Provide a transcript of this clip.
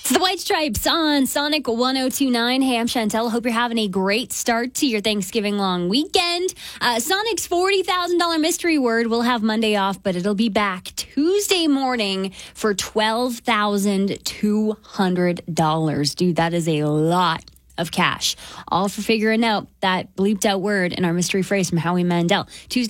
It's the White Stripes on Sonic 1029. Hey, I'm Chantel. Hope you're having a great start to your Thanksgiving long weekend. Sonic's $40,000 mystery word will have Monday off, but it'll be back Tuesday morning for $12,200. Dude, that is a lot of cash. All for figuring out that bleeped out word in our mystery phrase from Howie Mandel. Tuesday